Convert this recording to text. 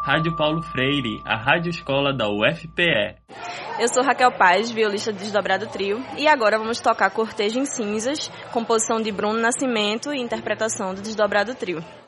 Rádio Paulo Freire, a rádio escola da UFPE. Eu sou Raquel Paz, violista do Desdobrado Trio, e agora vamos tocar Cortejo em Cinzas, composição de Bruno Nascimento e interpretação do Desdobrado Trio.